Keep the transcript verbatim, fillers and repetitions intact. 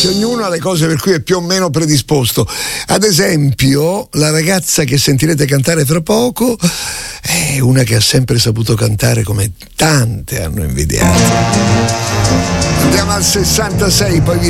Ognuno ha le cose per cui è più o meno predisposto. Ad esempio, la ragazza che sentirete cantare fra poco è una che ha sempre saputo cantare come tante hanno invidiato. Andiamo al sessantasei, poi vi